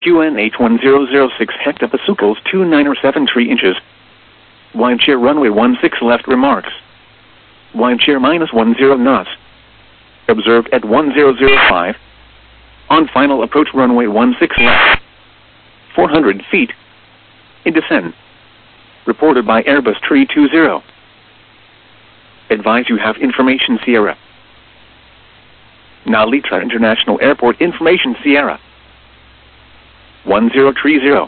QNH1006 hectopascals 2973 inches. Windshear runway 16 left remarks. Windshear -10 knots. Observed at 1005. On final approach runway 16 left. 400 feet. In descent. Reported by Airbus 320. Advise you have information Sierra. Narita International Airport information Sierra. 1030.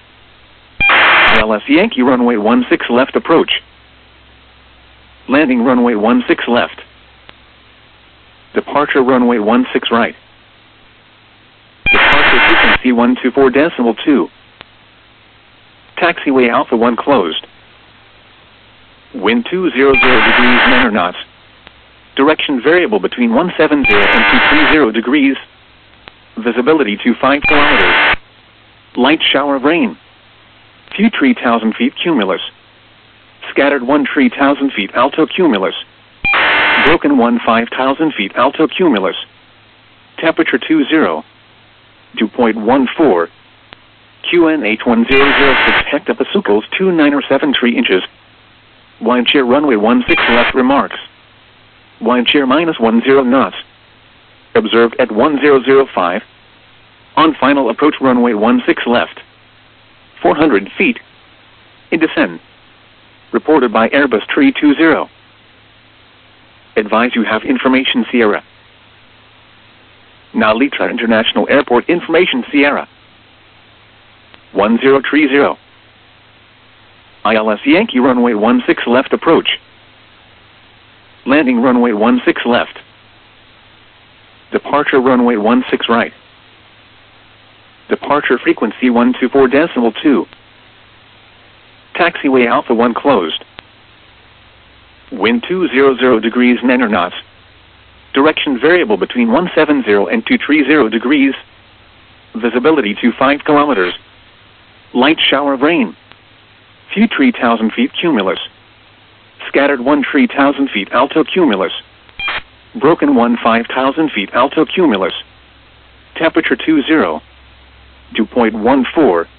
ILS Yankee runway 16 left approach. Landing runway 16 left. Departure runway 16 right. Departure frequency 124.2. Taxiway Alpha 1 closed. Wind 200 degrees 9 knots. Direction variable between 170 and 230 degrees. Visibility to 5 kilometers. Light shower of rain. Few 3,000 feet cumulus. Scattered 1 3,000 feet alto cumulus. Broken 1 5,000 feet alto cumulus. Temperature 20. 2.14. QNH1006 hectopascals 2973 inches. Windshear runway 16 left remarks. Windshear -10 knots. Observed at 1005. On final approach runway 16 left. 400 feet. In descent. Reported by Airbus 320. Advise you have information Sierra. Narita International Airport information Sierra. 1030. ILS Yankee runway 16 left approach. Landing runway 16 left. Departure runway 16 right. Departure frequency 124.2. Taxiway Alpha 1 closed. Wind 200 degrees 9 knots. Direction variable between 170 and 230 degrees. Visibility to 5 kilometers. Light shower of rain. Few 3,000 feet cumulus. Scattered 1 3,000 feet alto cumulus. Broken 1 5,000 feet alto cumulus. Temperature 20. 2.14.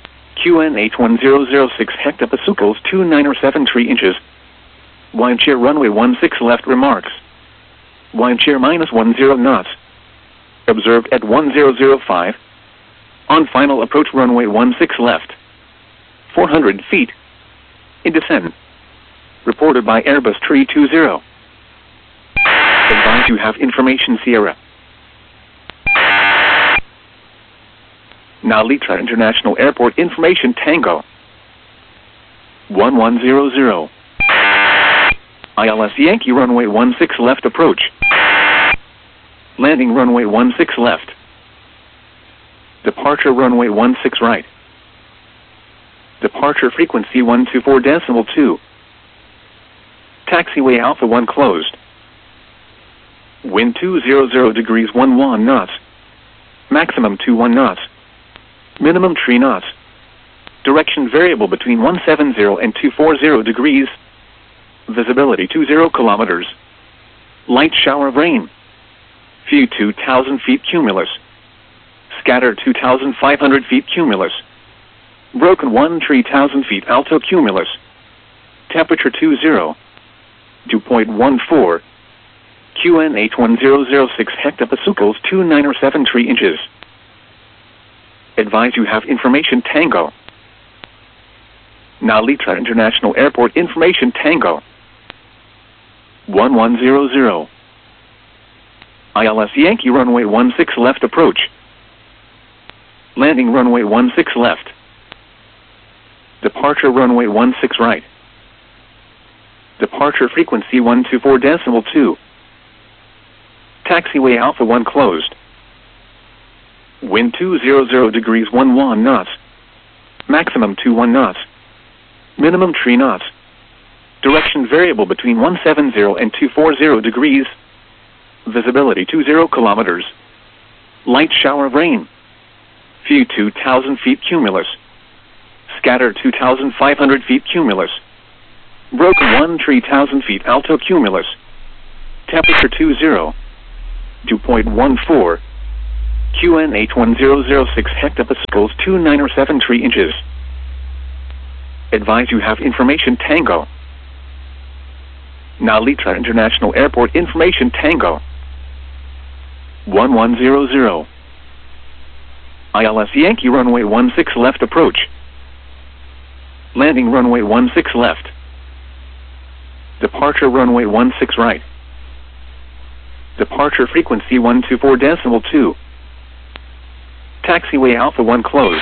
QNH1006 hectopascals 2973 inches. Windshear runway 16 left remarks. Windshear -10 knots. Observed at 1005. On final approach runway 16 left. 400 feet. In descent. Reported by Airbus 320. Advise you have information Sierra. Narita International Airport information Tango. 1100. ILS Yankee runway 16 left approach. Landing runway 16 left. Departure runway 16 right. Departure frequency 124.2. Taxiway Alpha 1 closed. Wind 200 degrees 11 knots. Maximum 21 knots. Minimum 3 knots. Direction variable between 170 and 240 degrees. Visibility 20 kilometers. Light shower of rain. Few 2,000 feet cumulus. Scattered 2,500 feet cumulus. Broken 1 3,000 feet alto cumulus. Temperature 20. 2.14. QNH1006 hectopascals 2973 inches. Advise you have information Tango. Narita International Airport information Tango. 1100. ILS Yankee runway 16 left approach. Landing runway 16 left. Departure runway 16 right. Departure frequency 124.2. Taxiway Alpha 1 closed. Wind 200 degrees 11 knots. Maximum 21 knots. Minimum 3 knots. Direction variable between 170 and 240 degrees. Visibility 20 kilometers. Light shower of rain. Few 2,000 feet cumulus. Scattered 2,500 feet cumulus. Broken 1 3,000 feet alto cumulus. Temperature 20. 2.14. QN 81006 hectopascals 2973 inches. Advise you have information Tango. Nalitra International Airport information Tango. 1100. ILS Yankee runway 16 left approach. Landing runway 16 left. Departure runway 16 right. Departure frequency 124.2. Taxiway Alpha 1 closed.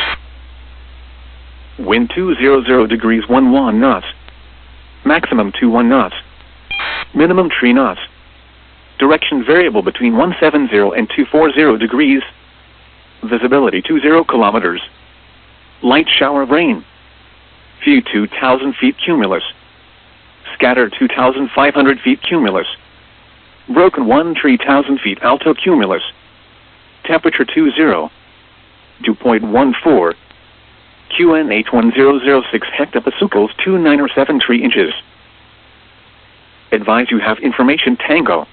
Wind 200 degrees 11 knots. Maximum 21 knots. Minimum 3 knots. Direction variable between 170 and 240 degrees. Visibility 20 kilometers. Light shower of rain. View 2,000 feet cumulus. Scatter 2,500 feet cumulus. Broken 3,000 feet alto cumulus. Temperature 20. Dew point 14. QN 81006 hectopascals 2973 inches. Advise you have information Tango.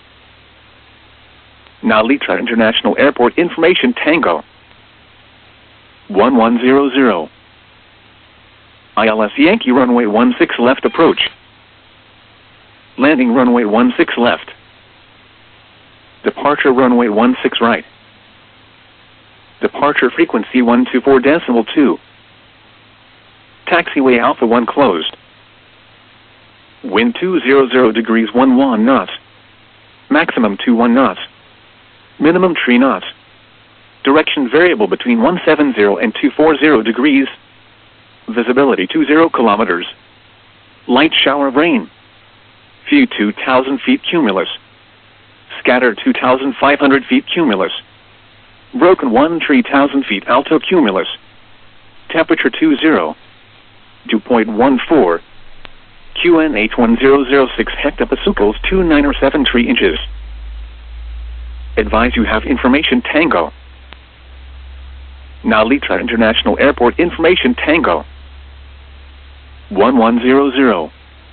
Nalitra International Airport information Tango. 1100. ILS Yankee runway 16 left approach. Landing runway 16 left. Departure runway 16 right. Departure frequency 124.2. Taxiway Alpha 1 closed. Wind 200 degrees 11 knots. Maximum 21 knots. Minimum 3 knots. Direction variable between 170 and 240 degrees. Visibility 20 kilometers. Light shower of rain. View 2,000 feet cumulus. Scatter 2,500 feet cumulus. Broken 3,000 feet alto cumulus. Temperature 20. Dew point 14. QN 81006 hectopascals 2973 inches. Advise you have information Tango. Nalitra International Airport information Tango. 1100.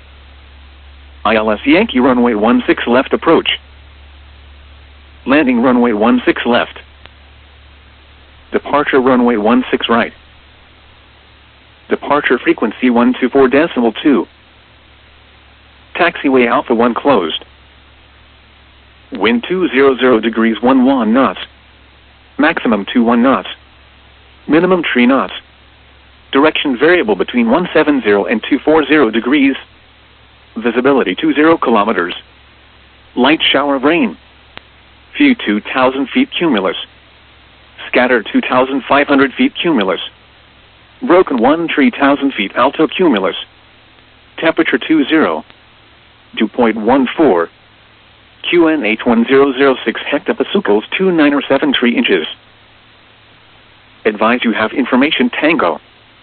ILS Yankee runway 16 left approach. Landing runway 16 left. Departure runway 16 right. Departure frequency 124.2. Taxiway Alpha 1 closed. Wind 200 degrees 11 knots. Maximum 21 knots. Minimum 3 knots. Direction variable between 170 and 240 degrees. Visibility 20 kilometers. Light shower of rain. View 2,000 feet cumulus. Scatter 2,500 feet cumulus. Broken 3,000 feet alto cumulus. Temperature 20. Dew point 14. QN 81006 hectopascals 2973 inches. Advise you have information Tango.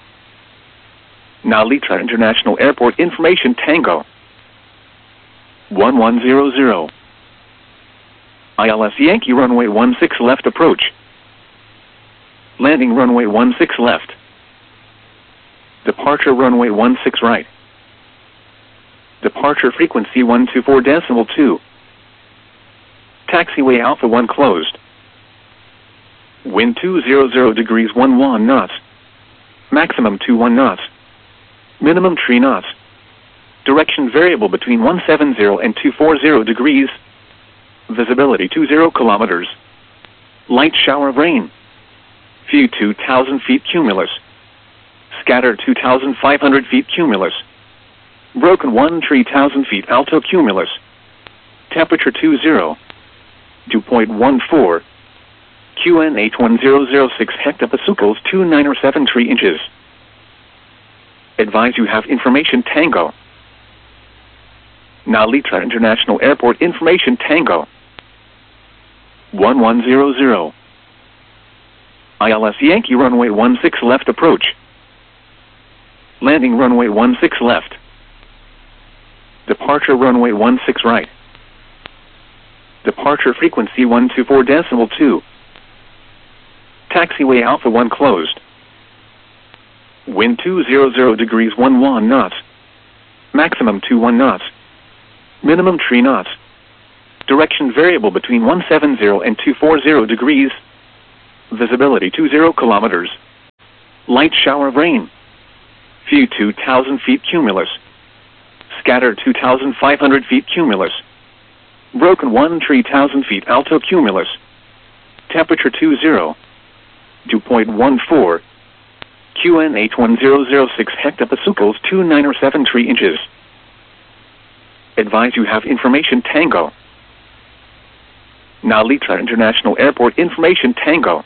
Nalitra International Airport information Tango. 1100. ILS Yankee runway 16 left approach. Landing runway 16 left. Departure runway 16 right. Departure frequency 124.2. Taxiway Alpha 1 closed. Wind 200 degrees 11 knots. Maximum 21 knots. Minimum 3 knots. Direction variable between 170 and 240 degrees. Visibility 20 kilometers. Light shower of rain. View 2,000 feet cumulus. Scatter 2,500 feet cumulus. Broken 3,000 feet alto cumulus. Temperature 20. Dew point 14. QN 81006 hectopascals 2973 inches. Advise you have information Tango. Nalitra International Airport information Tango. 1100. ILS Yankee runway 16 left approach. Landing runway 16 left. Departure runway 16 right. Departure frequency 124.2. Taxiway Alpha 1 closed. Wind 200 degrees 11 knots. Maximum 21 knots. Minimum 3 knots. Direction variable between 170 and 240 degrees. Visibility 20 kilometers. Light shower of rain. View 2,000 feet cumulus. Scatter 2,500 feet cumulus. Broken 1,000 feet alto cumulus. Temperature 20. 2.14. QNH1006 hectopascals 2973 inches. Advise you have information Tango. Nalitra International Airport information Tango.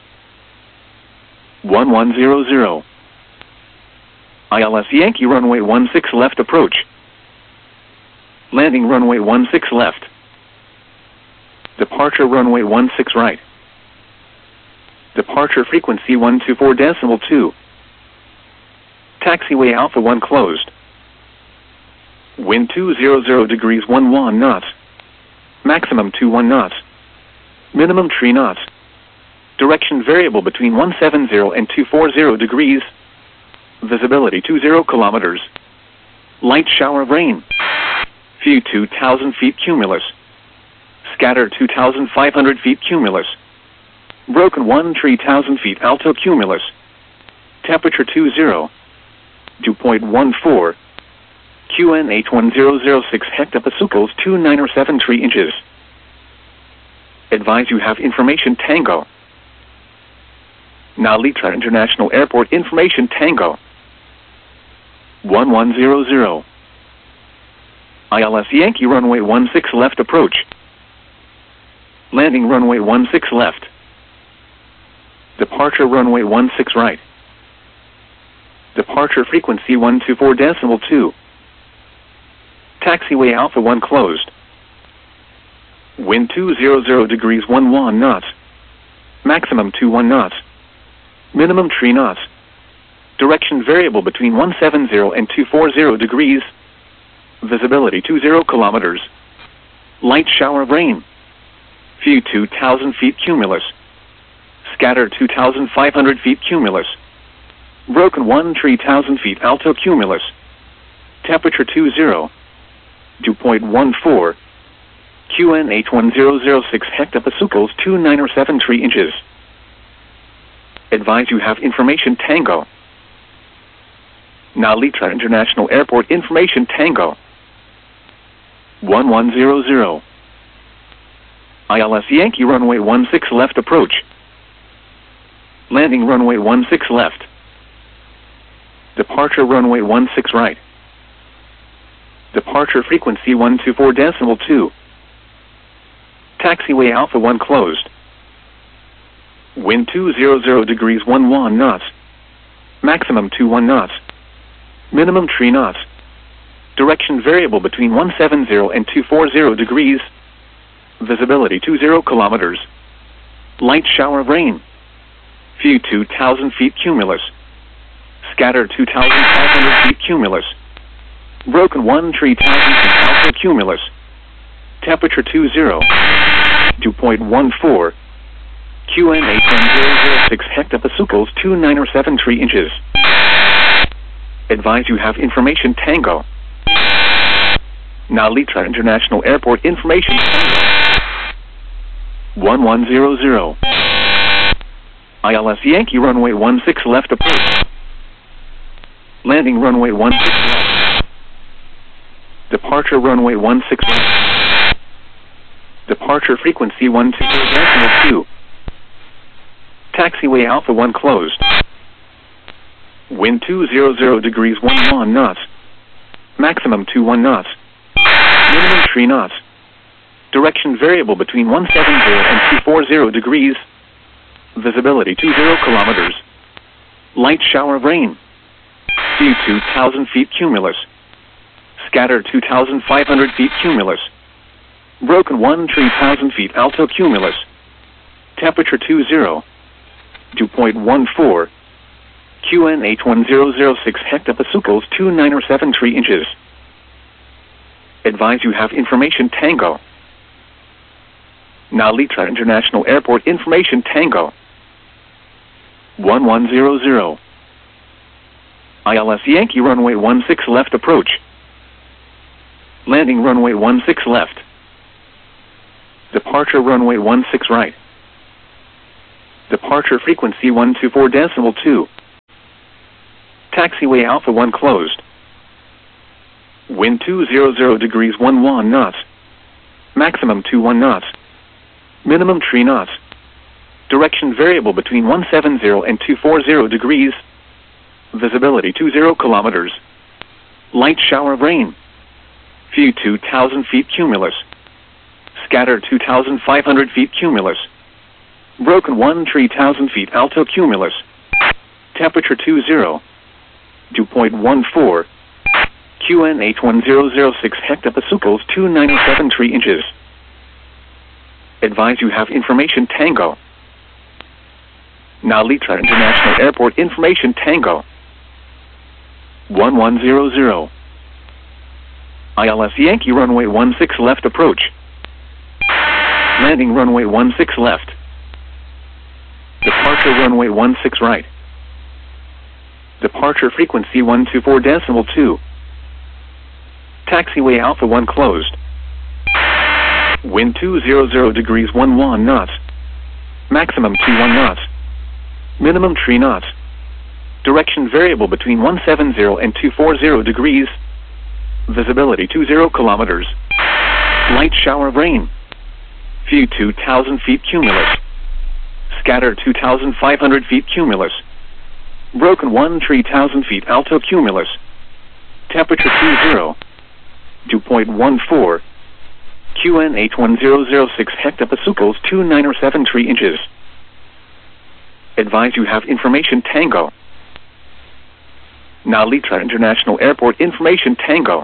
1100. ILS Yankee runway 16 left approach. Landing runway 16 left. Departure runway 16 right. Departure frequency 124.2. Taxiway Alpha 1 closed. Wind 200 degrees 11 knots. Maximum 21 knots. Minimum 3 knots. Direction variable between 170 and 240 degrees. Visibility 20 kilometers. Light shower of rain. View 2,000 feet cumulus. Scatter 2,500 feet cumulus. Broken 1,000 feet alto cumulus. Temperature 20. 2.14. QNH1006 hectopascals 2973 inches. Advise you have information Tango. Nalitra International Airport information Tango. 1100. ILS Yankee runway 16 left approach. Landing runway 16 left. Departure runway 16 right. Departure frequency 124.2. Taxiway Alpha 1 closed. Wind 200 degrees 11 knots. Maximum 21 knots. Minimum 3 knots. Direction variable between 170 and 240 degrees. Visibility 20 kilometers. Light shower of rain. View 2,000 feet cumulus. Scatter 2,500 feet cumulus. Broken 1,000 feet alto cumulus. Temperature 20. 2.14. QNH1006 hectopascals 2973 inches. Advise you have information Tango. Nalitra International Airport information Tango. 1100. ILS Yankee runway 16 left approach. Landing runway 16 left. Departure runway 16 right. Departure frequency 124.2. Taxiway Alpha 1 closed. Wind 200 degrees 11 knots. Maximum 21 knots. Minimum 3 knots. Direction variable between 170 and 240 degrees. Visibility 20 kilometers. Light shower of rain. View 2,000 feet cumulus. Scatter 2,500 feet cumulus. Broken 1,000 feet alto cumulus. Temperature 20. 2.14. QNH1006 hectopascals 2973 inches. Advise you have information Tango. Nalitra International Airport information Tango. 1100. ILS Yankee runway 16 left approach. Landing runway 16 left. Departure runway 16 left. Departure frequency 124.2. Taxiway Alpha 1 closed. Wind 200 degrees 11 knots. Maximum 21 knots. Minimum 3 knots. Direction variable between 170 and 240 degrees. Visibility 20 kilometers. Light shower of rain. View 2,000 feet cumulus. Scatter 2,500 feet cumulus. Broken 1,000 feet alto cumulus. Temperature 20. 2.14. QNH1006 hectopascals 2973 inches. Advise you have information Tango. Nalitra International Airport information Tango. 1100. ILS Yankee runway 16 left approach. Landing runway 16 left. Departure runway 16 right. Departure frequency 124.2. Taxiway Alpha 1 closed. Wind 200 degrees 11 knots. Maximum 21 knots. Minimum 3 knots. Direction variable between 170 and 240 degrees. Visibility 20 kilometers. Light shower of rain. View 2,000 feet cumulus. Scatter 2,500 feet cumulus. Broken 3,000 feet alto cumulus. Temperature 20. Dew point 14. QN81006 hectopascals 2973 inches. Advise you have information Tango. Nalitra International Airport information Tango. 1100. ILS Yankee runway 16 left approach. Landing runway 16 left. Departure runway 16 right. Departure frequency 124.2. Taxiway Alpha 1 closed. Wind 200 degrees 11 knots. Maximum 21 knots. Minimum 3 knots. Direction variable between 170 and 240 degrees. Visibility 20 kilometers. Light shower of rain. View 2,000 feet cumulus. Scatter 2,500 feet cumulus. Broken 3,000 feet alto cumulus. Temperature 20. Dew point 14. QN81006 hectopascals 2973 inches. Advise you have information Tango. Nalitra International Airport information Tango.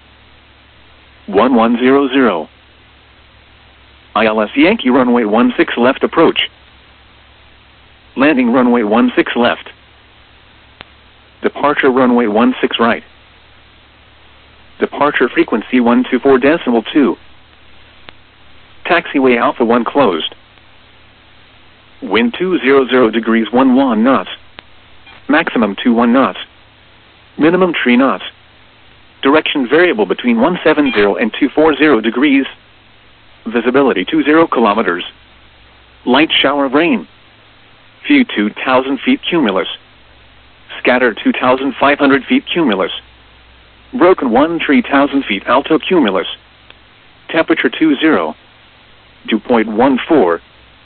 1100. ILS Yankee runway 16 left approach. Landing runway 16 left. Departure runway 16 right. Departure frequency 124.2. Taxiway Alpha 1 closed. Wind 200 degrees 11 knots. Maximum 21 knots. Minimum 3 knots. Direction variable between 170 and 240 degrees. Visibility 20 kilometers. Light shower of rain. View 2,000 feet cumulus. Scatter 2,500 feet cumulus. Broken 3,000 feet alto cumulus. Temperature 20. Dew point 14.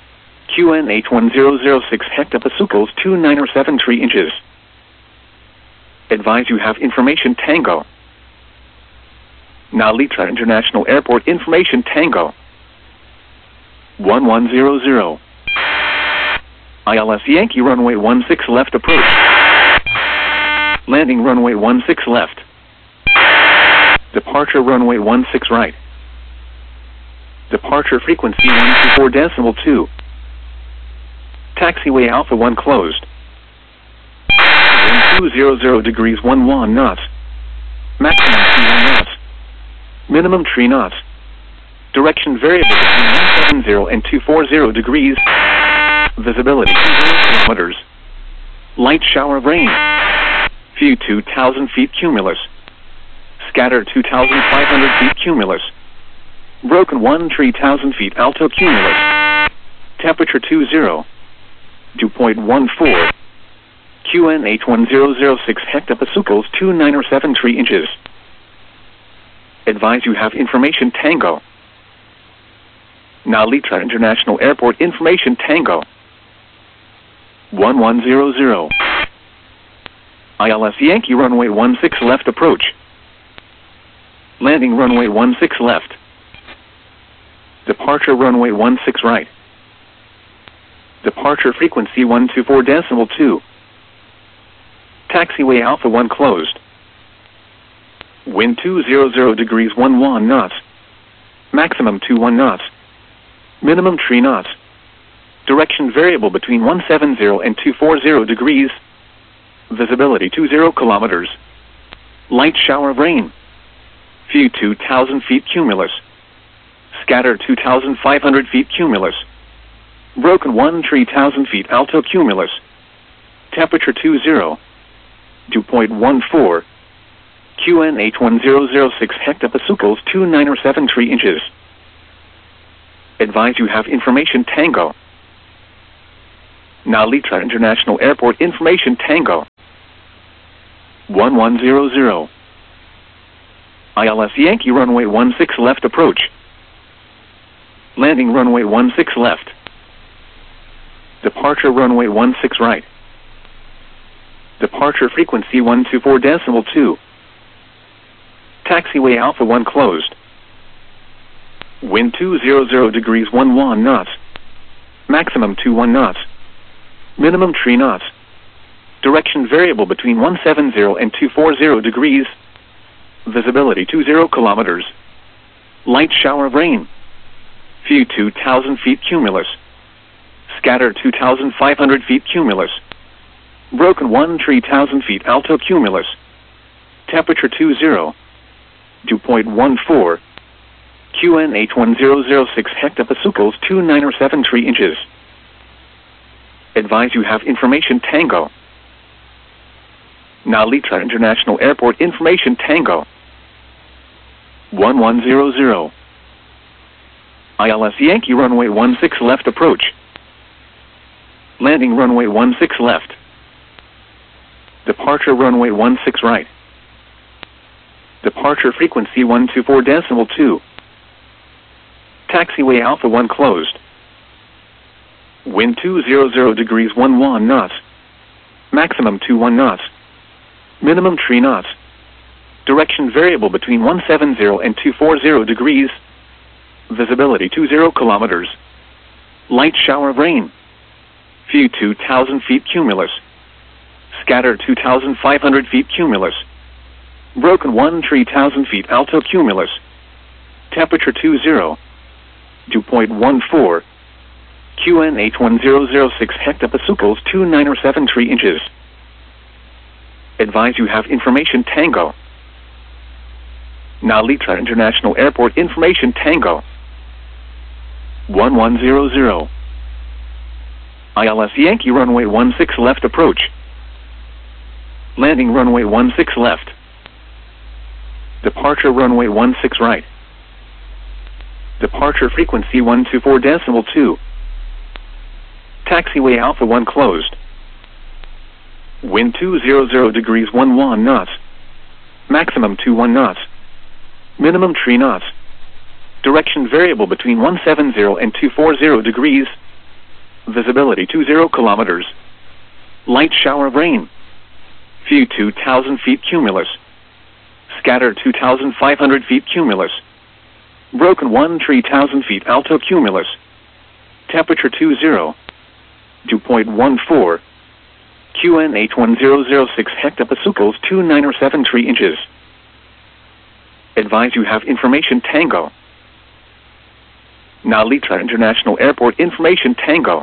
QN81006 hectopascals 2973 inches. Advise you have information Tango. Nalitra International Airport information Tango. 1100. ILS Yankee runway 16 left approach. Landing runway 16 left. Departure runway 16 right. Departure frequency 124.2. Taxiway Alpha 1 closed. Wind 200 degrees 11 knots. Maximum 21 knots. Minimum 3 knots. Direction variable between 170 and 240 degrees. Visibility 20 kilometers. Light shower of rain. View 2,000 feet cumulus. Scatter 2,500 feet cumulus. Broken 3,000 feet alto cumulus. Temperature 20. Dew point 14. QN81006 hectopascals 2973 inches. Advise you have information Tango. Nalitra International Airport information Tango. 1100. ILS Yankee runway 16 left approach. Landing runway 16 left. Departure runway 16 right. Departure frequency 124.2. Taxiway Alpha 1 closed. Wind 200 degrees 11 knots. Maximum 21 knots. Minimum 3 knots. Direction variable between 170 and 240 degrees. Visibility 20 kilometers. Light shower of rain. View 2,000 feet cumulus. Scatter 2,500 feet cumulus. Broken 3,000 feet alto cumulus. Temperature 20. Dew point 14. QN81006 hectopascals 2973 inches. Advise you have information Tango. Now Litra International Airport information Tango 1100. ILS Yankee runway 16 left approach. Landing runway 16 left. Departure runway 16 right. Departure frequency 124.2. Taxiway Alpha 1 closed. Wind 200 degrees 11 knots. Maximum 21 knots. Minimum 3 knots. Direction variable between 170 and 240 degrees. Visibility 20 kilometers. Light shower of rain. View 2,000 feet cumulus. Scatter 2,500 feet cumulus. Broken 3,000 feet alto cumulus. Temperature 20. Dew point 14. QNH1006 hectopascals 2973 inches. Advise you have information Tango. Now Litra International Airport information Tango 1100. ILS Yankee runway 16 left approach. Landing runway 16 left. Departure runway 16 right. Departure frequency 124.2. Taxiway Alpha 1 closed. Wind 200 degrees 11 knots. Maximum 21 knots. Minimum 3 knots. Direction variable between 170 and 240 degrees. Visibility 20 kilometers. Light shower of rain. View 2,000 feet cumulus. Scatter 2,500 feet cumulus. Broken 3,000 feet alto cumulus. Temperature 20. Dew point 14. QNH1006 hectopascals 2973 inches. Advise you have information Tango. Now Litra International Airport information Tango 1100. ILS Yankee runway 16 left approach. Landing runway 16 left. Departure runway 16 right. Departure frequency 124.2. Taxiway Alpha 1 closed. Wind 200 degrees 11 knots. Maximum 21 knots. Minimum 3 knots. Direction variable between 170 and 240 degrees. Visibility 20 kilometers. Light shower of rain. View 2,000 feet cumulus. Scatter 2,500 feet cumulus. Broken 3,000 feet alto cumulus. Temperature 20. Dew point 14. QNH1006 hectopascals 2973 inches. Advise you have information Tango. Now Litra International Airport information Tango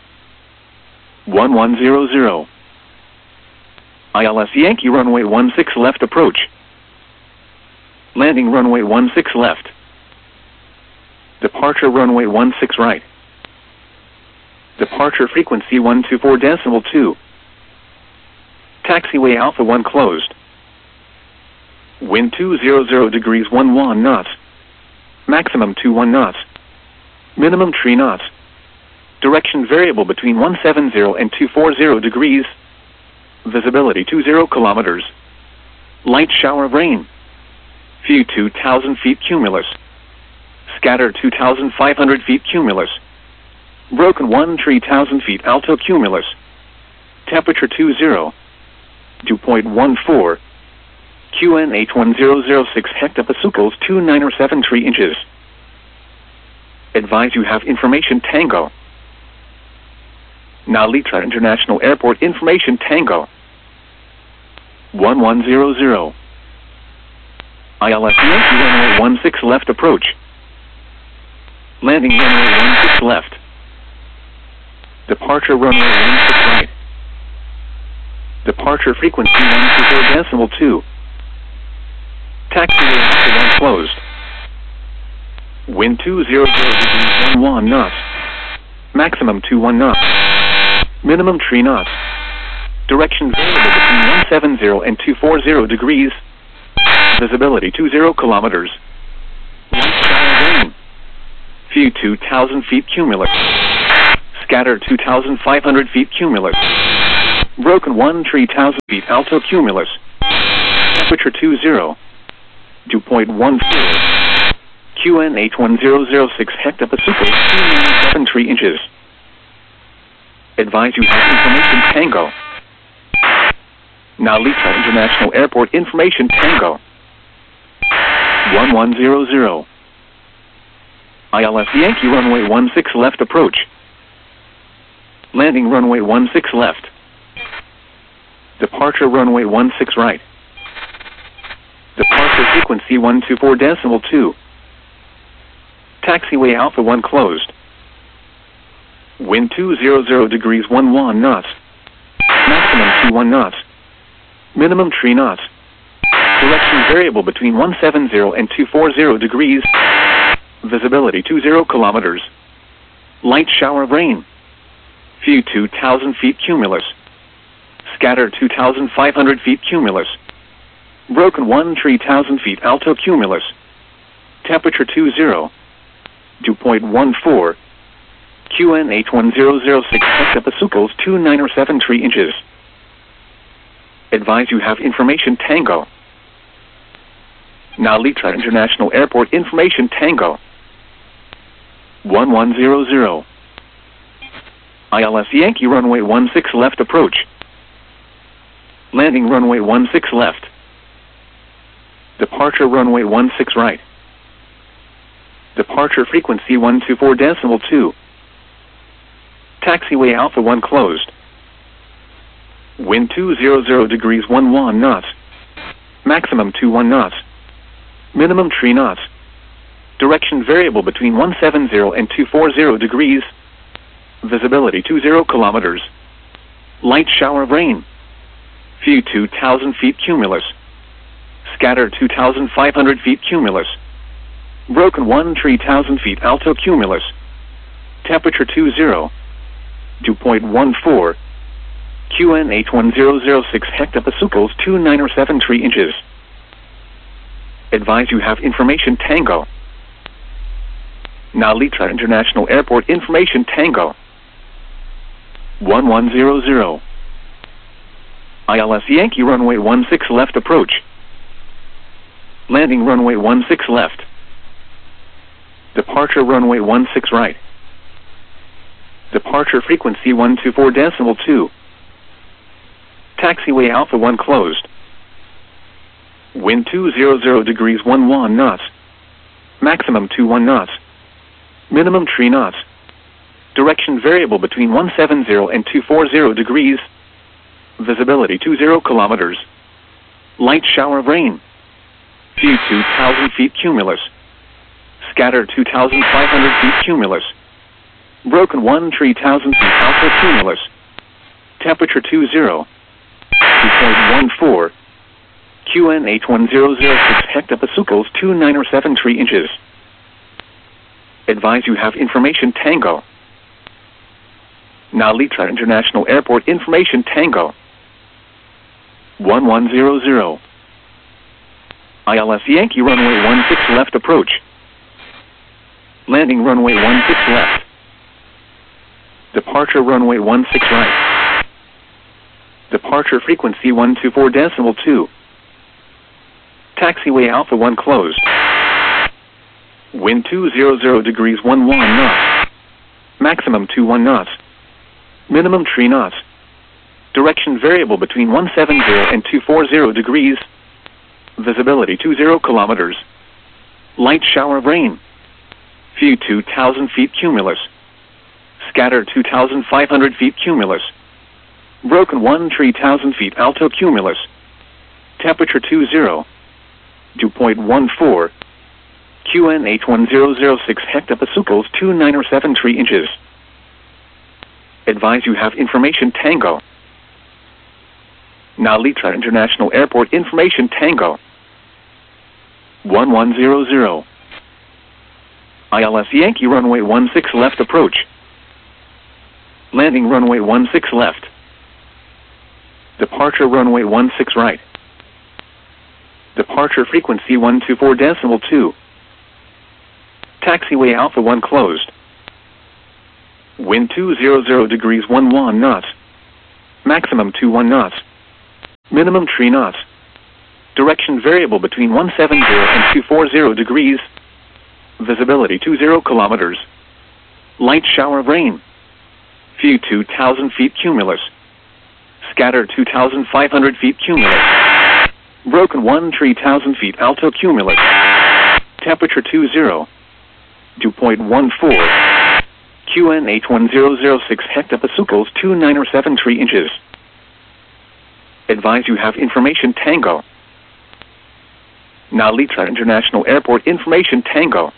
1100. ILS Yankee runway 16 left approach. Landing runway 16 left. Departure runway 16 right. Departure frequency 124.2. Taxiway Alpha 1 closed. Wind 200 degrees 11 knots. Maximum 21 knots. Minimum 3 knots. Direction variable between 170 and 240 degrees. Visibility 20 kilometers. Light shower of rain. View 2,000 feet cumulus. Scatter 2,500 feet cumulus. Broken 3,000 feet alto cumulus. Temperature 20. Dew point 14. QNH1006 hectopascals 2973 inches. Advise you have information Tango. Now Litra International Airport information Tango 1100. ILS Yankee runway 16 left approach. Landing runway 16 left. Departure runway 16 right. Departure frequency 124.2. Taxiway Alpha 1 closed. Wind 200 degrees 11 knots. Maximum 21 knots. Minimum 3 knots. Direction variable between 170 and 240 degrees. Visibility 20 kilometers. Light shower rain. View 2,000 feet cumulus. Scattered 2,500 feet cumulus. Broken 1,000 feet alto cumulus. Temperature 20. Dew point 14. QNH1006 hectopascals 297 3 inches. Advise you have information Tango. Narita International Airport information Tango. 1100. ILS Yankee runway 16 left approach. Landing runway 16 left. Departure runway 16 right. Departure frequency 124.2. Taxiway Alpha 1 closed. Wind 200 degrees 11 knots. Maximum 21 knots. Minimum 3 knots. Direction variable between 170 and 240 degrees. Visibility 20 kilometers. Light shower of rain. View 2,000 feet cumulus. Scattered 2,500 feet cumulus. Broken 1,000 feet alto cumulus. Temperature 20. Dew point 14. QNH1006 hectopascals 297 3 inches. Advise you have information Tango. Narita International Airport information Tango. 1100. ILS Yankee runway 16 left approach. Landing runway 16 left. Departure runway 16 right. Departure frequency 124.2. Taxiway Alpha 1 closed. Wind 200 degrees 11 knots. Maximum 21 knots. Minimum 3 knots. Direction variable between 170 and 240 degrees. Visibility 20 kilometers. Light shower of rain. View 2,000 feet cumulus. Scattered 2,500 feet cumulus. Broken 1,000 feet alto cumulus. Temperature 20. Dew point 14. QNH1006 hectopascals 297 3 inches. Advise you have information Tango. Narita International Airport information Tango. 1100. ILS Yankee runway 16 left approach. Landing runway 16 left. Departure runway 16 right. Departure frequency 124.2. Taxiway Alpha 1 closed. Wind 200 degrees 11 knots. Maximum 21 knots. Minimum 3 knots. Direction variable between 170 and 240 degrees. Visibility 20 kilometers. Light shower of rain. View 2,000 feet cumulus. Scattered 2,500 feet cumulus. Broken 1,000 feet alto cumulus. Temperature 20. Dew point 14. QNH1006 hectopascals 297 3 inches. Advise you have information Tango. Narita International Airport information Tango. 1100. ILS Yankee runway 16 left approach. Landing runway 16 left. Departure runway 16 right. Departure frequency 124.2. Taxiway Alpha 1 closed. Wind 200 degrees 11 knots. Maximum 21 knots. Minimum 3 knots. Direction variable between 170 and 240 degrees. Visibility 20 kilometers. Light shower of rain. View 2,000 feet cumulus. Scattered 2,500 feet cumulus. Broken 1,000 feet alto cumulus. Temperature 20. Dew point 14. QNH1006 hectopascals 297 3 inches. Advise you have information Tango. Narita International Airport information Tango. 1100. ILS Yankee runway 16 left approach. Landing runway 16 left. Departure runway 16 right. Departure frequency 124.2. Taxiway Alpha 1 closed. Wind 200 degrees 11 knots. Maximum 21 knots. Minimum 3 knots. Direction variable between 170 and 240 degrees. Visibility 20 kilometers. Light shower of rain. View 2,000 feet cumulus. Scatter 2,500 feet cumulus. Broken 3,000 feet alto cumulus. Temperature 20. 2.14. QNH 1006 hectopascals 2973 inches. Advise you have information Tango. Nalita International Airport information Tango.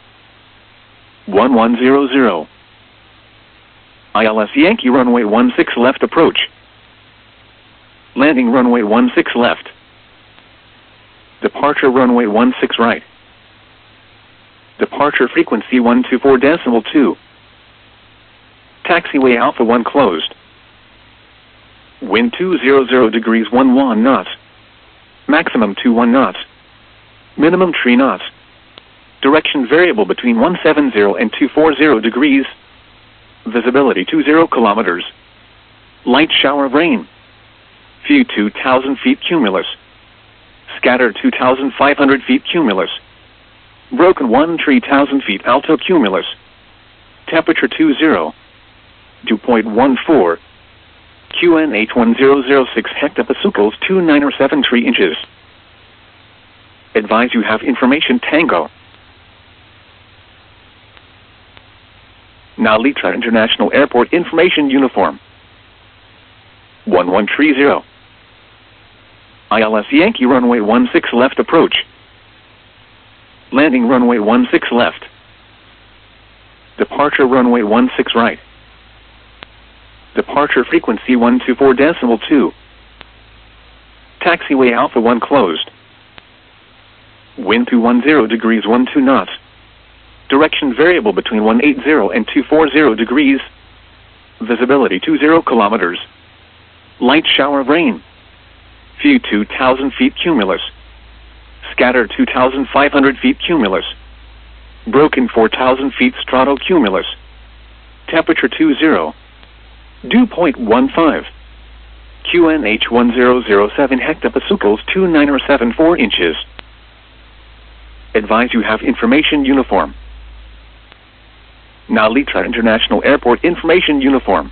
1100. ILS Yankee runway 16 left approach. Landing runway 16 left. Departure runway 16 right. Departure frequency 124.2. Taxiway Alpha 1 closed. Wind 200 degrees 11 knots. Maximum 21 knots. Minimum 3 knots. Direction variable between 170 and 240 degrees. Visibility 20 kilometers. Light shower of rain. View 2,000 feet cumulus. Scatter 2,500 feet cumulus. Broken 3,000 feet alto cumulus. Temperature 20. 2.14. QNH 1006 hectopascals 2973 inches. Advise you have information Tango. Nalita International Airport information uniform. 1130. ILS Yankee runway 16 left approach. Landing runway 16 left. Departure runway 16 right. Departure frequency 124.2. Taxiway Alpha 1 closed. Wind 210 degrees 12 knots. Direction variable between 180 and 240 degrees. Visibility 20 kilometers. Light shower of rain. View 2,000 feet cumulus. Scatter 2,500 feet cumulus. Broken 4,000 feet stratocumulus. Temperature 20. Dew point 15. QNH 1007 hectopascals 2974 inches. Advise you have information uniform. Nalita International Airport information uniform.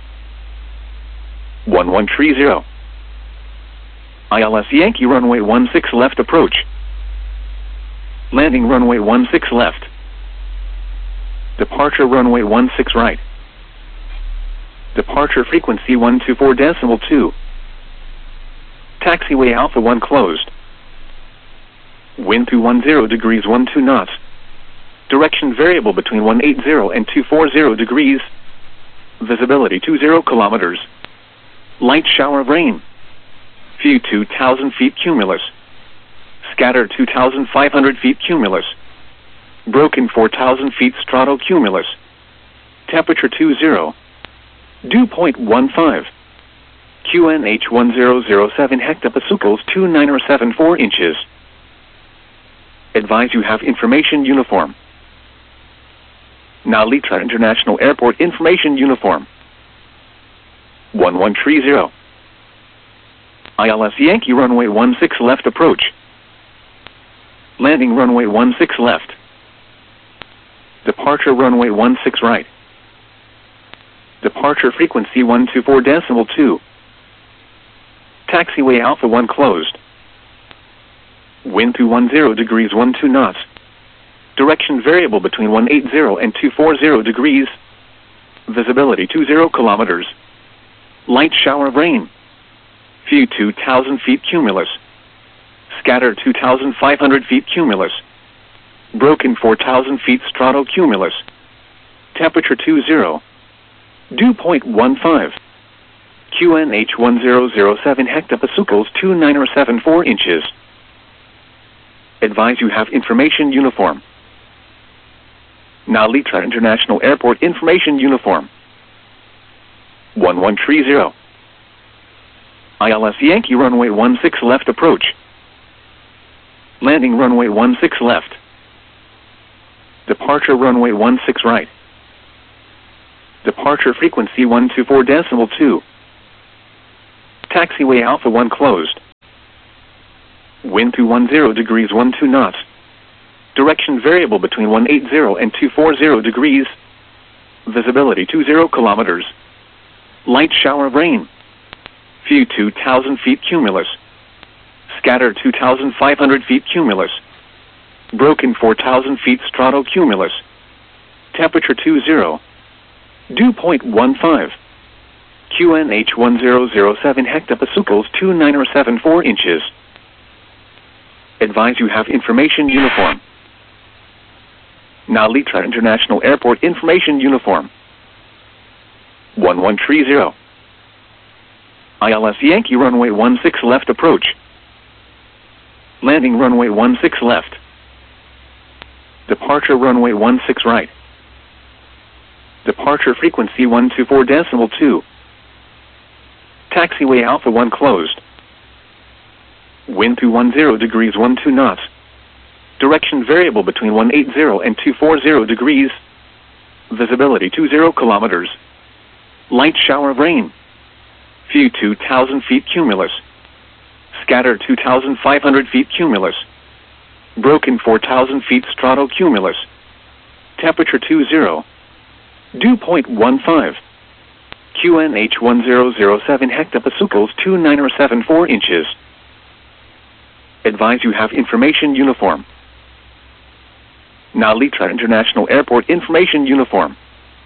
1130. ILS Yankee runway 16 left approach. Landing runway 16 left. Departure runway 16 right. Departure frequency 124.2. Taxiway Alpha 1 closed. Wind 210 degrees 12 knots. Direction variable between 180 and 240 degrees. Visibility 20 kilometers. Light shower of rain. View 2,000 feet cumulus. Scatter 2,500 feet cumulus. Broken 4,000 feet stratocumulus. Temperature 20. Dew point 15. QNH 1007 hectopascals 2974 inches. Advise you have information uniform. Nalita International Airport information uniform. 1130. ILS Yankee runway 16 left approach. Landing runway 16 left. Departure runway 16 right. Departure frequency 124.2. Taxiway Alpha 1 closed. Wind 210 degrees 12 knots. Direction variable between 180 and 240 degrees. Visibility 20 kilometers. Light shower of rain. View 2,000 feet cumulus. Scatter 2,500 feet cumulus. Broken 4,000 feet stratocumulus. Temperature 20. Dew point 15. QNH 1007 hectopascals 2974 inches. Advise you have information uniform. Nalita International Airport information uniform. 1130. ILS Yankee runway 16 left approach. Landing runway 16 left. Departure runway 16 right. Departure frequency 124.2. Taxiway Alpha 1 closed. Wind 210 degrees 12 knots. Direction variable between 180 and 240 degrees. Visibility 20 kilometers. Light shower of rain. Few 2,000 feet cumulus. Scatter 2,500 feet cumulus. Broken 4,000 feet stratocumulus. Temperature 20. Dew point 15. QNH 1007 hectopascals 2974 inches. Advise you have information uniform. Now Litra International Airport information uniform. 1130. ILS Yankee runway 16 left approach. Landing runway 16 left. Departure runway 16 right. Departure frequency 124.2. Taxiway Alpha 1 closed. Wind 210 degrees 12 knots. Direction variable between 180 and 240 degrees. Visibility 20 kilometers. Light shower of rain. Few 2,000 feet cumulus. Scatter 2,500 feet cumulus. Broken 4,000 feet stratocumulus. Temperature 20. Dew point 15. QNH 1007 hectopascals 2974 inches. Advise you have information uniform. Now Litra International Airport information uniform.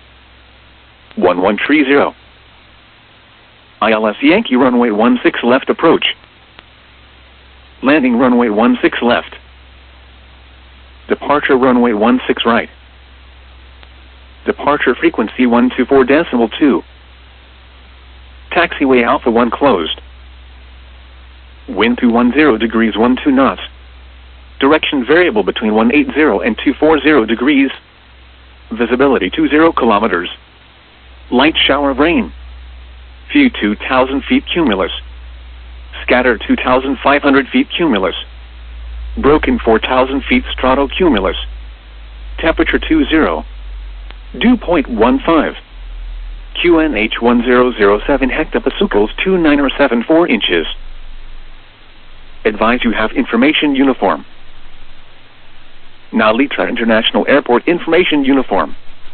1130. ILS Yankee runway 16 left approach. Landing runway 16 left. Departure runway 16 right. Departure frequency 124.2. Taxiway Alpha 1 closed. Wind 210 degrees 12 knots. Direction variable between 180 and 240 degrees. Visibility 20 kilometers. Light shower of rain. Few 2,000 feet cumulus. Scatter 2,500 feet cumulus. Broken 4,000 feet stratocumulus. Temperature 20. Dew point 15. QNH 1007 hectopascals 2974 inches. Advise you have information uniform. Now Litra International Airport information uniform.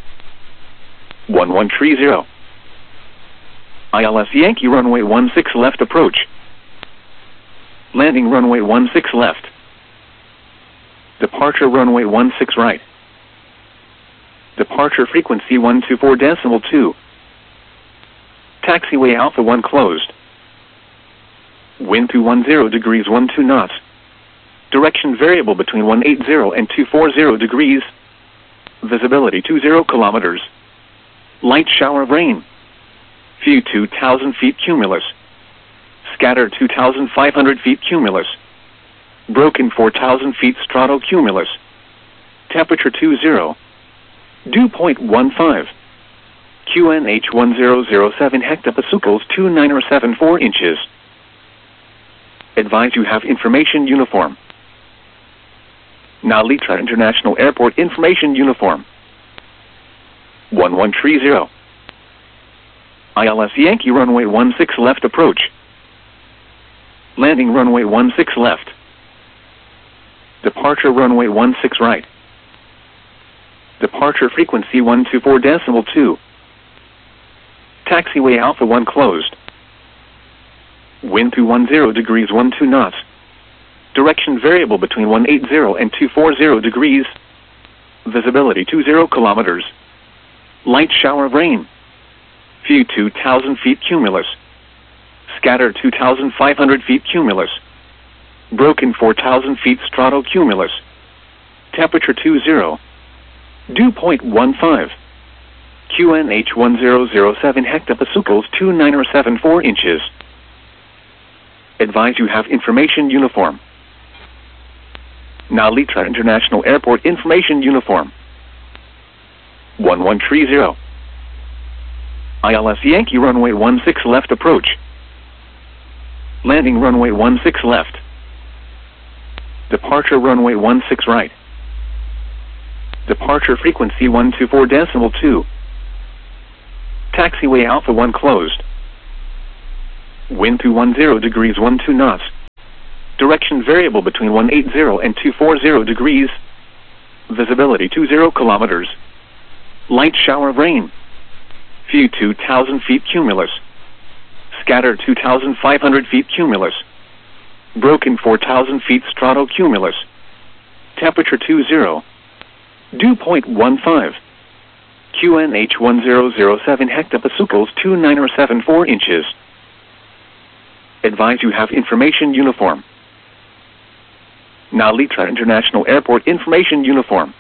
1130. ILS Yankee runway 16 left approach. Landing runway 16 left. Departure runway 16 right. Departure frequency 124.2. Taxiway Alpha 1 closed. Wind 210 degrees 12 knots. Direction variable between 180 and 240 degrees. Visibility 20 kilometers. Light shower of rain. Few 2,000 feet cumulus. Scatter 2,500 feet cumulus. Broken 4,000 feet stratocumulus. Temperature 20. Dew point 15. QNH 1007 hectopascals 2974 inches. Advise you have information uniform. Now Litra International Airport information uniform. 1130. ILS Yankee runway 16 left approach. Landing runway 16 left. Departure runway 16 right. Departure frequency 124.2. Taxiway Alpha 1 closed. Wind 210 degrees 12 knots. Direction variable between 180 and 240 degrees. Visibility 20 kilometers. Light shower of rain. Few 2,000 feet cumulus. Scatter 2,500 feet cumulus. Broken 4,000 feet stratocumulus. Temperature 20. Dew point 15. QNH 1007 hectopascals 2974 inches. Advise you have information uniform. Now Litra International Airport information uniform. 1130. ILS Yankee runway 16 left approach. Landing runway 16 left. Departure runway 16 right. Departure frequency 124.2. Taxiway Alpha 1 closed. Wind 210 degrees 12 knots. Direction variable between 180 and 240 degrees. Visibility 20 kilometers. Light shower of rain. View 2,000 feet cumulus. Scatter 2,500 feet cumulus. Broken 4,000 feet stratocumulus. Temperature 20. Dew point 15. QNH 1007 hectopascals 2974 inches. Advise you have information uniform. Nalitra International Airport information uniform.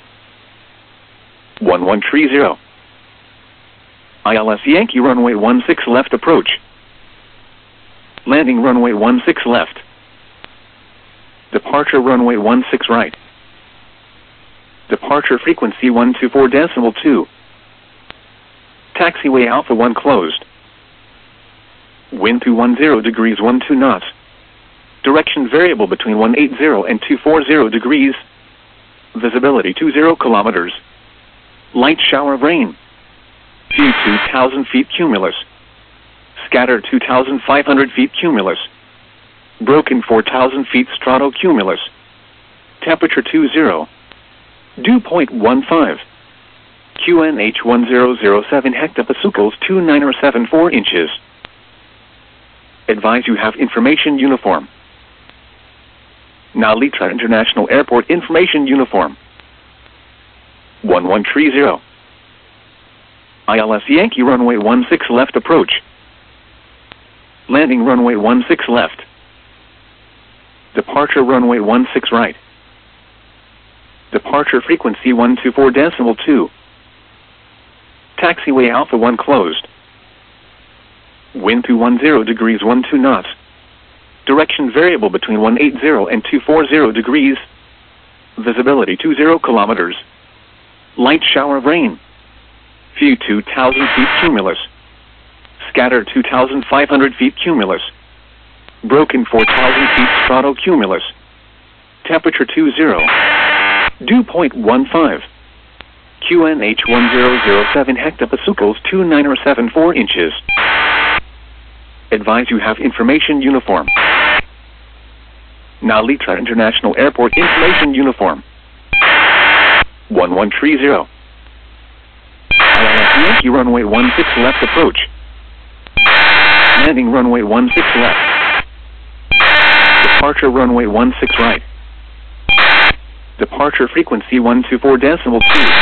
1130. ILS Yankee runway 16 left approach. Landing runway 16 left. Departure runway 16 right. Departure frequency 124.2. Taxiway Alpha 1 closed. Wind 210 degrees 12 knots. Direction variable between 180 and 240 degrees. Visibility 20 kilometers. Light shower of rain. View 2,000 feet cumulus. Scatter 2,500 feet cumulus. Broken 4,000 feet stratocumulus. Temperature 20. Dew point 15. QNH 1007 hectopascals 2974 inches. Advise you have information uniform. Nalitra International Airport information uniform. 1130. ILS Yankee runway 16 left approach. Landing runway 16 left. Departure runway 16 right. Departure frequency 124.2. Taxiway Alpha 1 closed. Wind 210 degrees 12 knots. Direction variable between 180 and 240 degrees. Visibility 20 kilometers. Light shower of rain. View 2,000 feet cumulus. Scatter 2,500 feet cumulus. Broken 4,000 feet stratocumulus. Temperature 20. Dew point 15. QNH 1007 hectopascals 2974 inches. Advise you have information uniform. Nalitra International Airport information uniform. 1130. ILS Yankee runway 16 left approach. Landing runway 16 left. Departure runway 16 right. Departure frequency 124.2.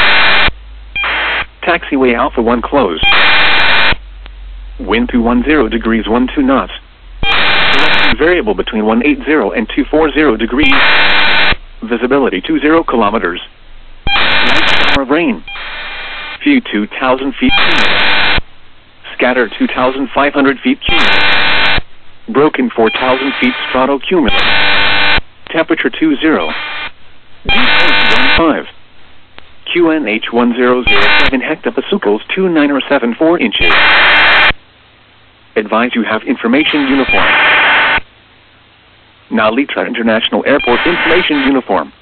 Taxiway Alpha 1 closed. Wind 210 degrees 12 knots. Direction variable between 180 and 240 degrees. Visibility 20 kilometers. Light shower of rain. View 2,000 feet cumulus. Scatter 2,500 feet cumulus. Broken 4,000 feet stratocumulus. Temperature 20. Dew point 15. QNH 1007 hectopascals 2974 inches. Advise you have information uniform. Nalitra International Airport information uniform.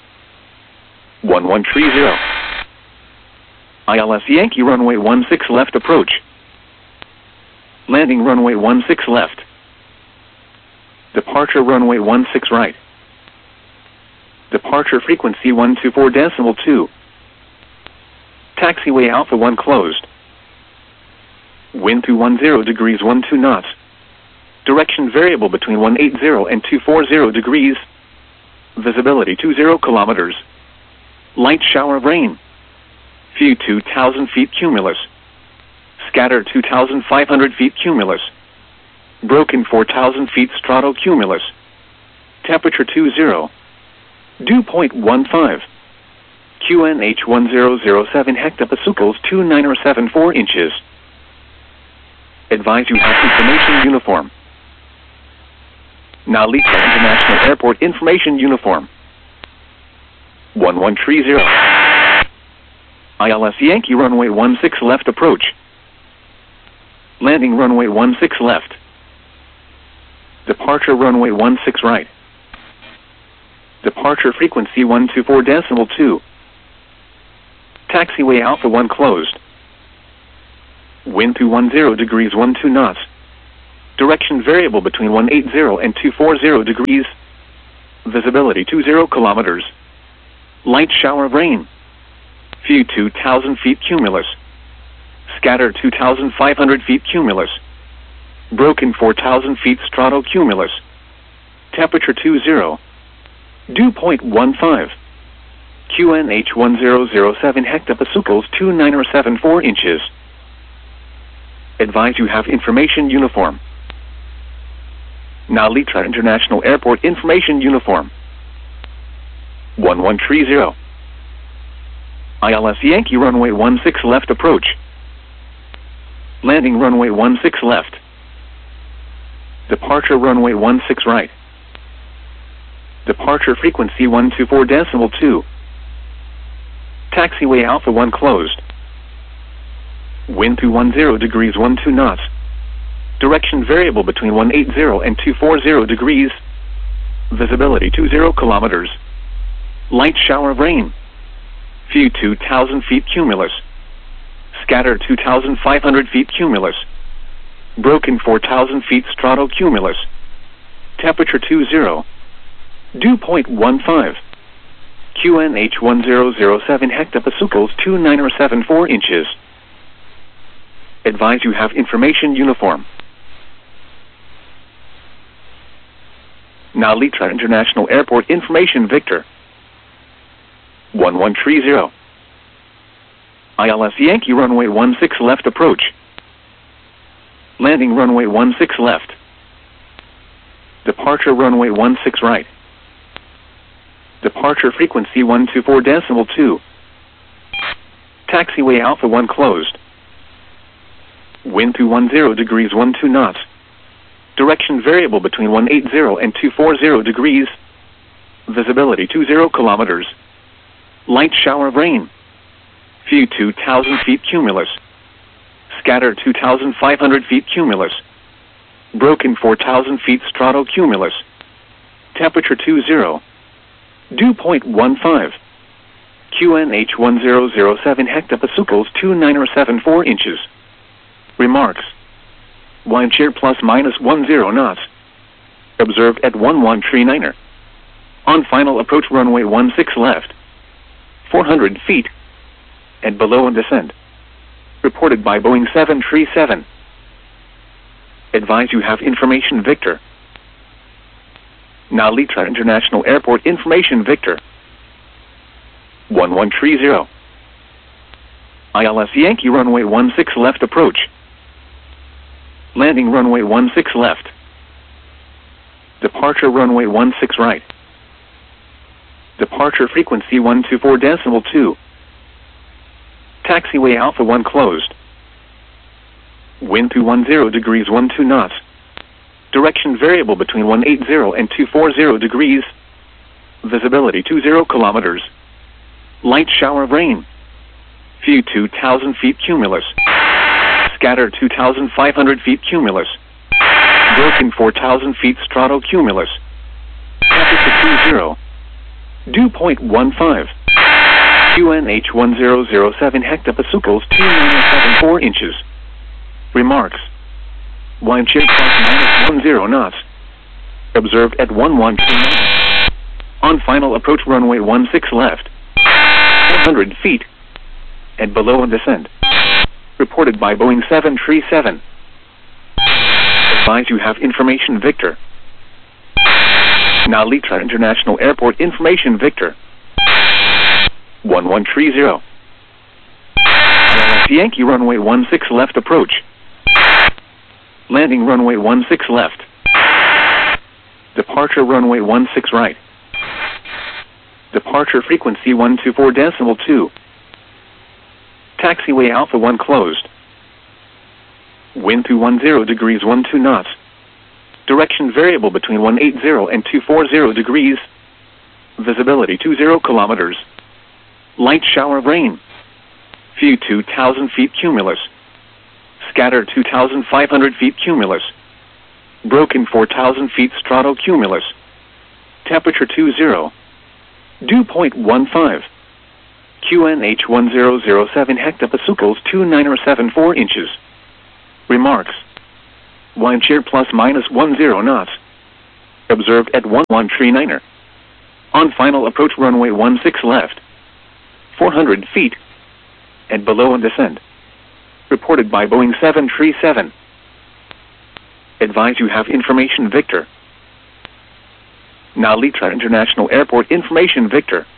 1130. ILS Yankee runway 16 left approach. Landing runway 16 left. Departure runway 16 right. Departure frequency 124.2. Taxiway Alpha 1 closed. Wind 210 degrees 12 knots. Direction variable between 180 and 240 degrees. Visibility 20 kilometers. Light shower of rain. View 2,000 feet cumulus. Scatter 2,500 feet cumulus. Broken 4,000 feet stratocumulus. Temperature 20. Dew point 15. QNH 1007 hectopascals 2974 inches. Advise you have information uniform. Nalitra International Airport information uniform. 1130. ILS Yankee runway 16 left approach. Landing runway 16 left. Departure runway 16 right. Departure frequency 124.2. Taxiway Alpha 1 closed. Wind 210 degrees 12 knots. Direction variable between 180 and 240 degrees. Visibility 20 kilometers. Light shower of rain. View 2,000 feet cumulus. Scatter 2,500 feet cumulus. Broken 4,000 feet stratocumulus. Temperature 20. Dew point 15. QNH 1007 hectopascals 2974 inches. Advise you have information uniform. Nalitra International Airport information uniform. 1130. ILS Yankee runway 16 left approach. Landing runway 16 left. Departure runway 16 right. Departure frequency 124.2. Taxiway Alpha 1 closed. Wind 210 degrees 12 knots. Direction variable between 180 and 240 degrees. Visibility 20 kilometers. Light shower of rain. View 2,000 feet cumulus. Scatter 2,500 feet cumulus. Broken 4,000 feet stratocumulus. Temperature 20. Dew point 15. QNH 1007 hectopascals 2974 inches. Advise you have information uniform. Nalitra International Airport information Victor. 1130. ILS Yankee runway 16 left approach. Landing runway 16 left. Departure runway 16 right. Departure frequency 124.2. Taxiway Alpha 1 closed. Wind 210 degrees 12 knots. Direction variable between 180 and 240 degrees. Visibility 20 kilometers. Light shower of rain. View 2,000 feet cumulus. Scatter 2,500 feet cumulus. Broken 4,000 feet stratocumulus. Temperature 20. Dew point 15. QNH 1007 hectopascals 2974 inches. Remarks. Wind shear plus minus 10 knots. Observed at 1139er. On final approach runway 16 left. 400 feet. And below on descent. Reported by Boeing 737. Advise you have information Victor. Nalitra International Airport information Victor. 1130. ILS Yankee runway 16 left approach. Landing runway 16 left. Departure runway 16 right. Departure frequency 124.2. Taxiway Alpha 1 closed. Wind 210 degrees 12 knots. Direction variable between 180 and 240 degrees. Visibility 20 kilometers. Light shower of rain. View 2,000 feet cumulus. Scatter 2,500 feet cumulus. Broken 4,000 feet stratocumulus. Temperature 20. Dew point 15. QNH 1007 hectopascals 2974 inches. Remarks. Wind shear plus minus 10 knots. Observed at 1129. On final approach runway 16 left. 400 feet. And below on descent. Reported by Boeing 737. Advise you have information Victor. Nalitra International Airport information Victor. 1130. ILS Yankee runway 16 left approach. Landing runway 16 left. Departure runway 16 right. Departure frequency 124.2. Taxiway Alpha 1 closed. Wind 210 degrees 12 knots. Direction variable between 180 and 240 degrees. Visibility 20 kilometers. Light shower of rain. View 2,000 feet cumulus. Scatter 2,500 feet cumulus. Broken 4,000 feet stratocumulus. Temperature 20. Dew point 15. QNH 1007 hectopascals 2974 inches. Remarks. Wind shear plus minus 10 knots. Observed at 1139er. On final approach runway 16 left. 400 feet. And below and descend. Reported by Boeing 737. Advise you have information Victor. Now Litra International Airport information Victor.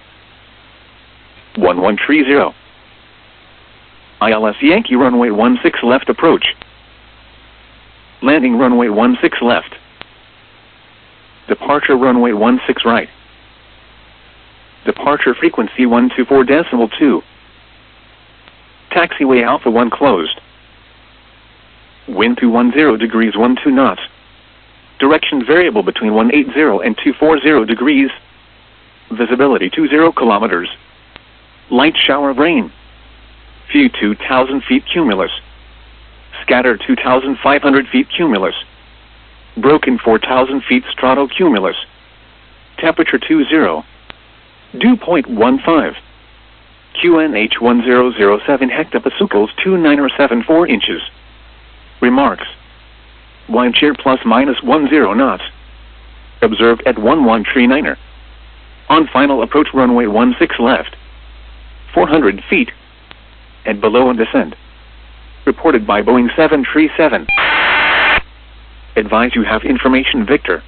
1130. ILS Yankee runway 16 left approach. Landing runway 16 left. Departure runway 16 right. Departure frequency 124.2. Taxiway Alpha 1 closed. Wind 210 degrees 12 knots. Direction variable between 180 and 240 degrees. Visibility 20 kilometers. Light shower of rain. Few 2,000 feet cumulus. Scatter 2,500 feet cumulus. Broken 4,000 feet stratocumulus. Temperature 20. Dew point 15. QNH 1007 hectopascals 2974 inches. Remarks. Wind shear plus minus 10 knots. Observed at 1139er. On final approach runway 16 left. 400 feet. And below and descend. Reported by Boeing 737. Advise you have information Victor.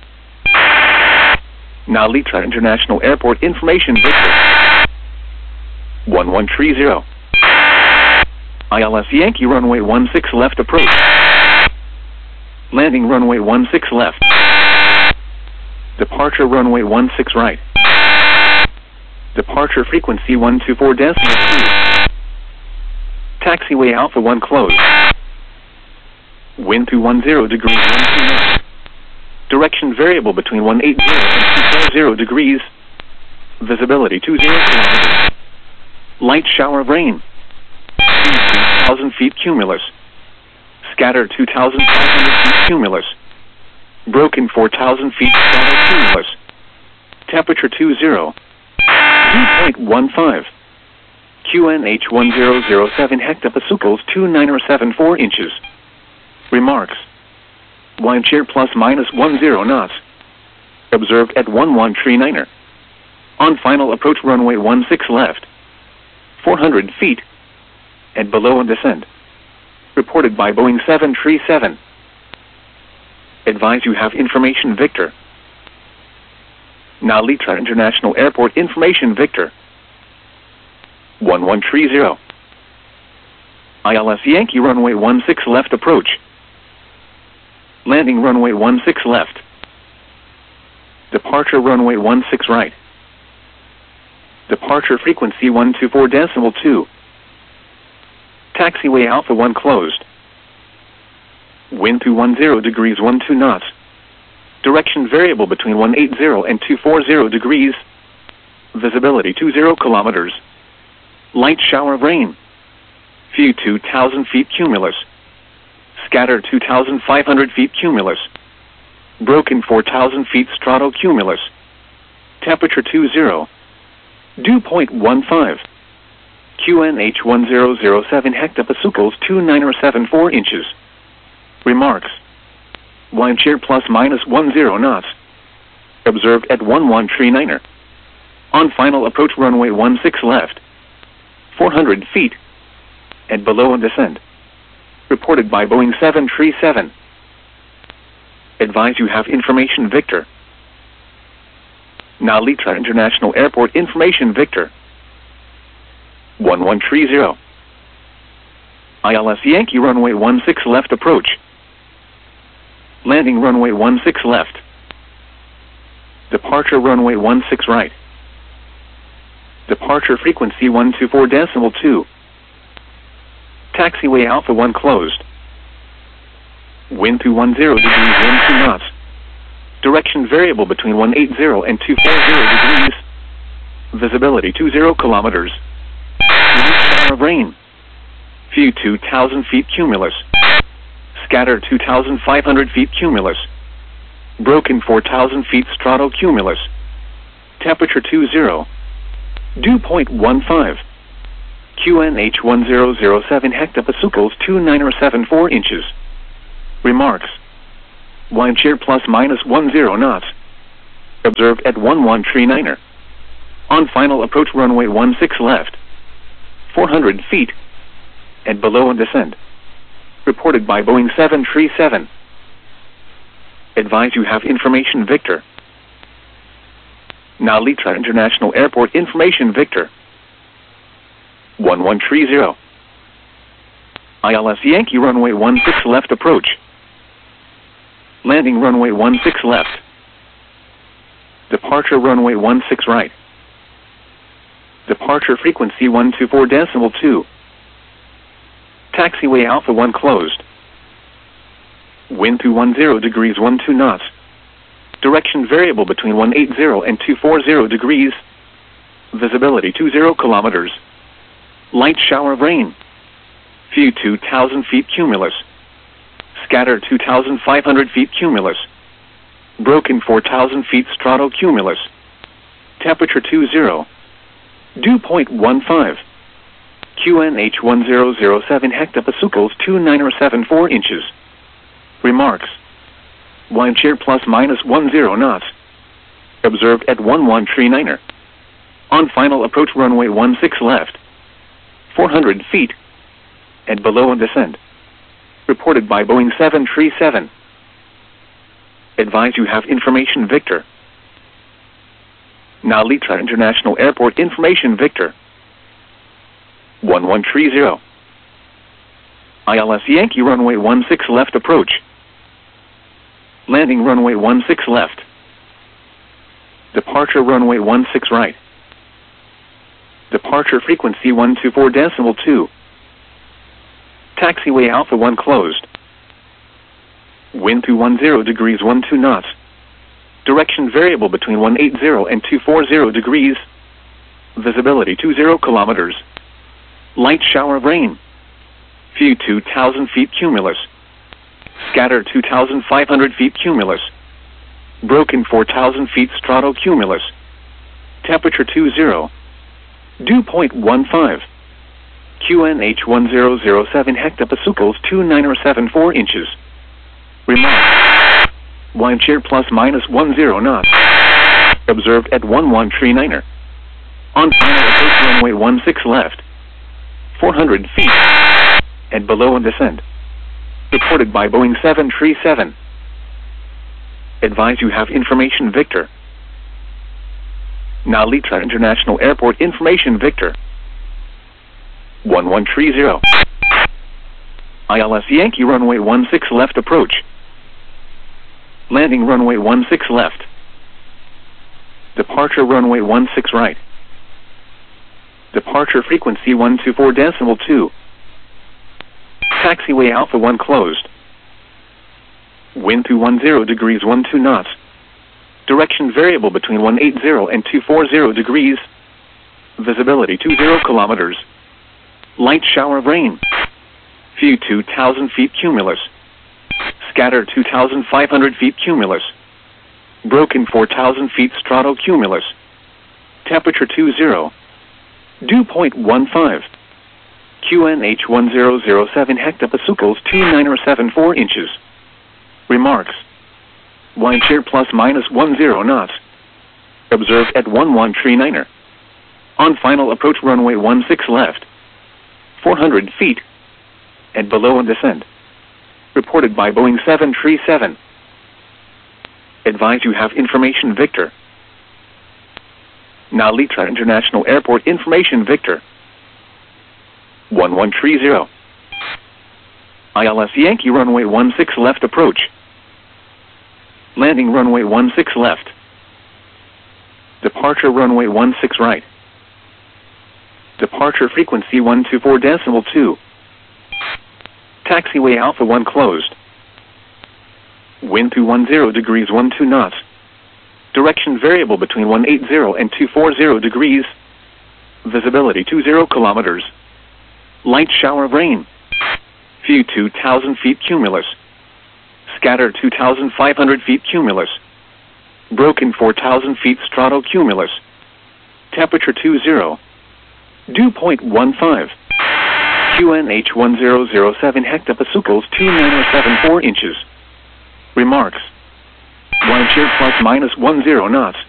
Now Litra International Airport information Victor. 1130. ILS Yankee runway 16 left approach. Landing runway 16 left. Departure runway 16 right. Departure frequency 124.2. Taxiway Alpha 1 closed. Wind 210 degrees 12 knots. Direction variable between 180 and 240 degrees. Visibility 20 kilometers. Light shower of rain. 2,000 feet cumulus. Scatter 2,500 feet cumulus. Broken 4,000 feet stratocumulus. Temperature 20. Dew point 15. QNH 1007 hectopascals 2974 inches. Remarks. Wind shear plus minus 10 knots. Observed at 1139er. On final approach runway 16 left. 400 feet. And below and descend. Reported by Boeing 737. Advise you have information Victor. Now Litra International Airport information Victor. 1130. ILS Yankee runway 16 left approach. Landing runway 16 left. Departure runway 16 right. Departure frequency 124.2. Taxiway Alpha 1 closed. Wind 210 degrees 12 knots. Direction variable between 180 and 240 degrees. Visibility 20 kilometers. Light shower of rain. Few 2,000 feet cumulus. Scatter 2,500 feet cumulus. Broken 4,000 feet stratocumulus. Temperature 20. Dew point 15. QNH 1007 hectopascals 2974 inches. Remarks. Wind shear plus minus 10 knots. Observed at 1139er. On final approach runway 16 left. 400 feet. And below and descend. Reported by Boeing 737. Advise you have information Victor. Now Litra International Airport information Victor. 1130. ILS Yankee runway 16 left approach. Landing runway 16 left. Departure runway 16 right. Departure frequency 124.2. Taxiway Alpha 1 closed. Wind 210 degrees 12 knots. Direction variable between 180 and 240 degrees. Visibility 20 kilometers. Light shower of rain. Few 2,000 feet cumulus. Scatter 2,500 feet cumulus. Broken 4,000 feet stratocumulus. Temperature 20. Dew point 15. QNH 1007 hectopascals 2974 inches. Remarks. Wind shear plus minus 10 knots. Observed at 1139er. On final approach runway 16 left. 400 feet. And below and descend. Reported by Boeing 737. Advise you have information Victor. Now Litra International Airport information Victor. 1130. ILS Yankee runway 16 left approach. Landing runway 16 left. Departure runway 16 right. Departure frequency 124.2. Taxiway Alpha 1 closed. Wind 210 degrees 12 knots. Direction variable between 180 and 240 degrees. Visibility 20 kilometers. Light shower of rain. View 2,000 feet cumulus. Scatter 2,500 feet cumulus. Broken 4,000 feet stratocumulus. Temperature 20. Dew point 15. QNH 1007 hectopascals 2974 inches. Remarks. Wind shear plus minus 10 knots. Observed at 1139er. On final approach runway 16 left. 400 feet. And below and descend. Reported by Boeing 737. Advise you have information Victor. Now Litra International Airport information Victor. 1130. ILS Yankee runway 16 left approach. Landing runway 16 left. Departure runway 16 right. Departure frequency 124.2. Taxiway Alpha 1 closed. Wind 210 degrees 12 knots. Direction variable between 180 and 240 degrees. Visibility 20 kilometers. Light shower of rain. View 2,000 feet cumulus. Scatter 2,500 feet cumulus. Broken 4,000 feet stratocumulus. Temperature 20. Dew point 15. QNH 1007 hectopascals 2974 inches. Remark. Wind shear plus minus 10 knots. Observed at 1139er. On final approach runway 16 left. 400 feet. And below and descend. Reported by Boeing 737. Advise you have information Victor. Now Litra International Airport information Victor. 1130. ILS Yankee runway 16 left approach. Landing runway 16 left. Departure runway 16 right. Departure frequency 124.2. Taxiway Alpha 1 closed. Wind 210 degrees 12 knots. Direction variable between 180 and 240 degrees. Visibility 20 kilometers. Light shower of rain. View 2,000 feet cumulus. Scatter 2,500 feet cumulus. Broken 4,000 feet stratocumulus. Temperature 20. Dew point 15. QNH 1007 hectopascals 2974 inches. Remarks. Wind shear plus minus 10 knots. Observed at 1139er. On final approach runway 16 left. 400 feet. And below and descend. Reported by Boeing 737. Advise you have information Victor. Now Litra International Airport information Victor. 1130. ILS Yankee runway 16 left approach. Landing runway 16 left. Departure runway 16 right. Departure frequency 124.2. Taxiway Alpha 1 closed. Wind 210 degrees 12 knots. Direction variable between 180 and 240 degrees. Visibility 20 kilometers. Light shower of rain. View 2,000 feet cumulus. Scatter 2,500 feet cumulus. Broken 4,000 feet stratocumulus. Temperature 20. Dew point 15. QNH1007 hectopascals 2974 inches. Remarks. Wind shear plus minus 10 knots.